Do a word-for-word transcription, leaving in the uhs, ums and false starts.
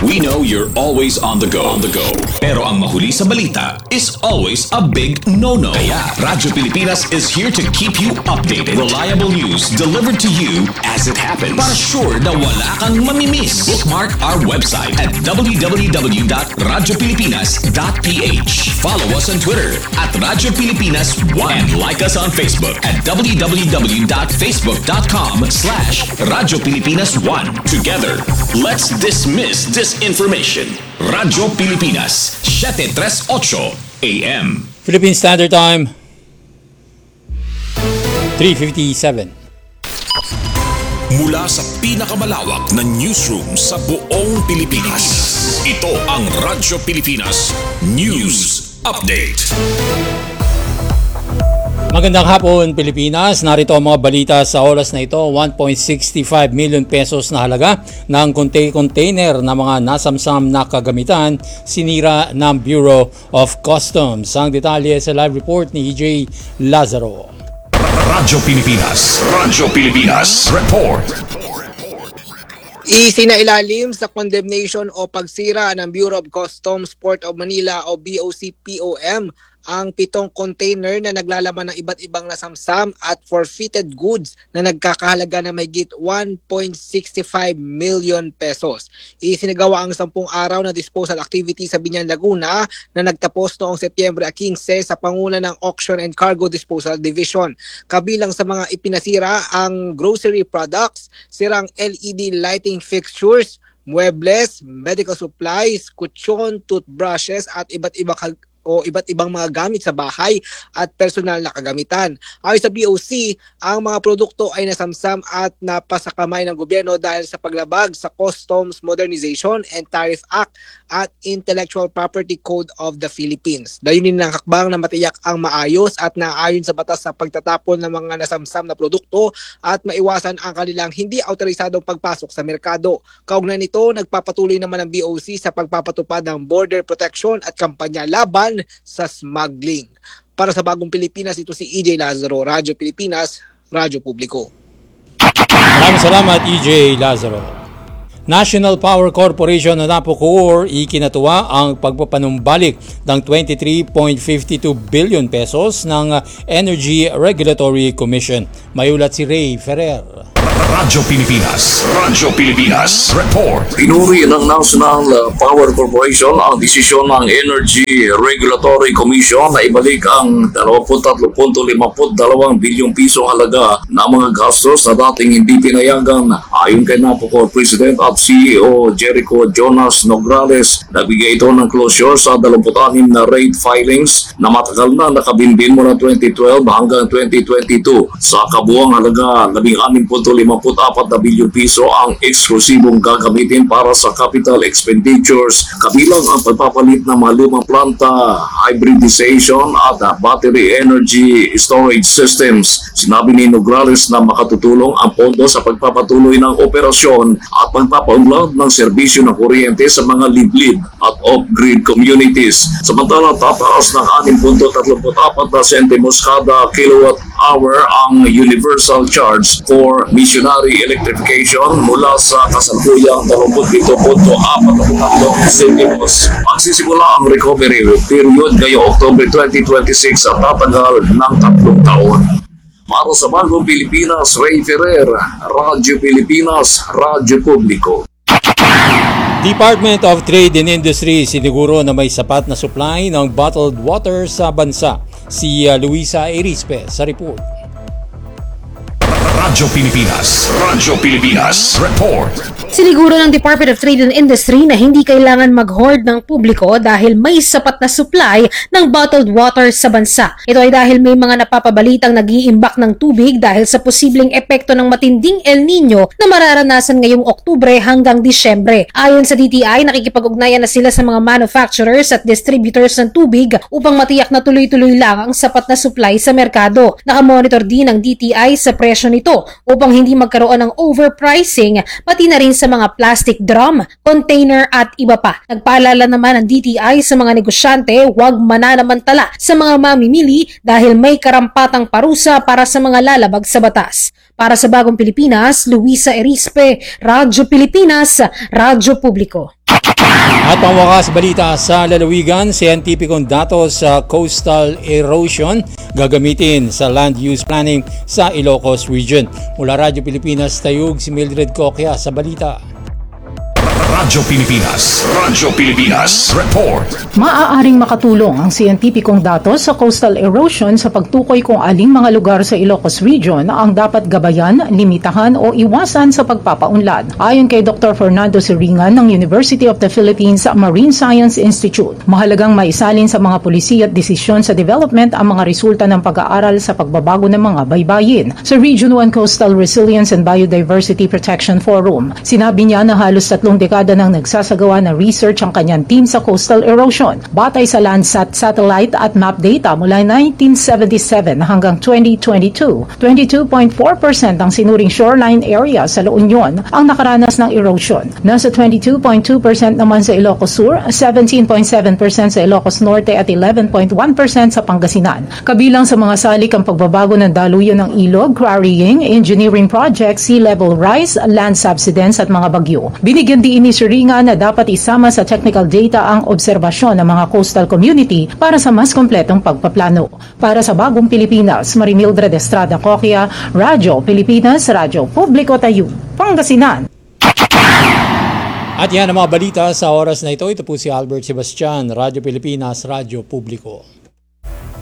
We know you're always on the go. On the go. Pero ang mahuli sa balita is always a big no-no. Kaya Radyo Pilipinas is here to keep you updated. Reliable news delivered to you as it happens. Para sure na wala kang mamimiss. Bookmark our website at w w w dot radyo pilipinas dot p h. Follow us on Twitter at Radyo Pilipinas one and like us on Facebook at w w w dot facebook dot com slash Radyo Pilipinas one. Together, let's dismiss disinformation. Radyo Pilipinas, seven thirty-eight A M. Philippine Standard Time, three fifty-seven. Mula sa pinakamalawak na newsroom sa buong Pilipinas, ito ang Radyo Pilipinas News Update. Magandang hapon, Pilipinas. Narito ang mga balita sa oras na ito. one point six five million pesos na halaga ng container na mga nasamsam na kagamitan sinira ng Bureau of Customs. Ang detalye sa live report ni E J Lazaro. Radyo Pilipinas, Radyo Pilipinas Report. Isinailalim sa condemnation o pagsira ng Bureau of Customs Port of Manila o B O C P O M ang pitong container na naglalaman ng iba't ibang nasamsam at forfeited goods na nagkakahalaga na mahigit one point six five million pesos. Isinagawa ang sampung araw na disposal activity sa Binyan, Laguna na nagtapos noong Setyembre fifteen sa panguna ng Auction and Cargo Disposal Division. Kabilang sa mga ipinasira ang grocery products, sirang L E D lighting fixtures, muebles, medical supplies, kutsyon, toothbrushes at iba't ibang o iba't ibang mga gamit sa bahay at personal na kagamitan. Ayon sa B O C, ang mga produkto ay nasamsam at napasakamay ng gobyerno dahil sa paglabag sa Customs Modernization and Tariff Act at Intellectual Property Code of the Philippines. Layunin ng hakbang na matiyak ang maayos at naayon sa batas sa pagtatapon ng mga nasamsam na produkto at maiwasan ang kanilang hindi autorisadong pagpasok sa merkado. Kaugnay nito, nagpapatuloy naman ang B O C sa pagpapatupad ng border protection at kampanya laban sa smuggling. Para sa Bagong Pilipinas, ito si E J Lazaro, Radyo Pilipinas, Radyo Publiko. Maraming salamat, E J Lazaro. National Power Corporation na Napocor ikinatuwa ang pagpapanumbalik ng twenty-three point five two billion pesos ng Energy Regulatory Commission. Mayulat si Ray Ferrer. Radyo Pilipinas, Radyo Pilipinas Report. Pinuri ng National Power Corporation ang desisyon ng Energy Regulatory Commission na ibalik ang twenty-three point five two bilyong piso halaga ng mga gastos na dating hindi pinayagan. Ayon kay Napocor President at C E O Jericho Jonas Nograles, nagbigay ito ng closure sa twenty-six na rate filings na matagal na nakabinbin mula twenty twelve hanggang twenty twenty-two. Sa kabuang halaga sixteen point five apat na bilyong piso ang eksklusibong gagamitin para sa capital expenditures, kabilang ang pagpapalit ng mga lumang planta, hybridization at battery energy storage systems. Sinabi ni Nograles na makatutulong ang pondo sa pagpapatuloy ng operasyon at pagpapaunlad ng serbisyo ng kuryente sa mga liblib at off-grid communities. Samantala, tataas ng six point three four na sentimos kada kilowatt hour ang universal charge for missionary electrification mula sa kasalukuyang twenty-eight point four sentimos. Magsisimula ang recovery period ngayong October twenty twenty-six at tatagal ng tatlong taon. Para sa Bagong Pilipinas, Ray Ferrer, Radyo Pilipinas, Radyo Publiko. Department of Trade and Industry siniguro na may sapat na supply ng bottled water sa bansa. Si Luisa Erispe sa report. Radyo Pilipinas, Radyo Pilipinas Report. Siniguro ng Department of Trade and Industry na hindi kailangan mag-hoard ng publiko dahil may sapat na supply ng bottled water sa bansa. Ito ay dahil may mga napapabalitang nag-iimbak ng tubig dahil sa posibleng epekto ng matinding El Nino na mararanasan ngayong Oktubre hanggang Disyembre. Ayon sa D T I, nakikipag-ugnayan na sila sa mga manufacturers at distributors ng tubig upang matiyak na tuloy-tuloy lang ang sapat na supply sa merkado. Nakamonitor din ng D T I sa presyo nito upang hindi magkaroon ng overpricing, pati na rin sa mga plastic drum, container at iba pa. Nagpaalala naman ng D T I sa mga negosyante huwag mananamantala sa mga mamimili dahil may karampatang parusa para sa mga lalabag sa batas. Para sa Bagong Pilipinas, Luisa Erispe, Radyo Pilipinas, Radyo Publiko. At pangwakas balita sa lalawigan, siyentipikong datos sa coastal erosion gagamitin sa land use planning sa Ilocos Region. Mula Radyo Pilipinas, Tayug si Mildred Coquia sa balita. Radyo Pilipinas. Radyo Pilipinas. Report. Maaaring makatulong ang siyentipikong datos sa coastal erosion sa pagtukoy kung aling mga lugar sa Ilocos Region ang dapat gabayan, limitahan o iwasan sa pagpapaunlad. Ayon kay Doctor Fernando Siringan ng University of the Philippines Marine Science Institute, mahalagang maisalin sa mga pulisi at desisyon sa development ang mga resulta ng pag-aaral sa pagbabago ng mga baybayin. Sa Region one Coastal Resilience and Biodiversity Protection Forum, sinabi niya na halos tatlong dekada nang nagsasagawa ng research ang kanyang team sa coastal erosion. Batay sa Landsat satellite at map data mula nineteen seventy-seven hanggang twenty twenty-two, twenty-two point four percent ang sinuring shoreline area sa La Union ang nakaranas ng erosion. Nasa twenty-two point two percent naman sa Ilocos Sur, seventeen point seven percent sa Ilocos Norte at eleven point one percent sa Pangasinan. Kabilang sa mga salik ang pagbabago ng daluyan ng ilog, quarrying, engineering projects, sea level rise, land subsidence at mga bagyo. Binigyan din ni Siringan na dapat isama sa technical data ang obserbasyon ng mga coastal community para sa mas kompletong pagpaplano. Para sa Bagong Pilipinas, Marimildred Estrada Coquia, Radyo Pilipinas, Radyo Publiko Tayug, Pangasinan. At yan ang mga balita sa oras na ito. Ito po si Albert Sebastian, Radyo Pilipinas, Radyo Publiko.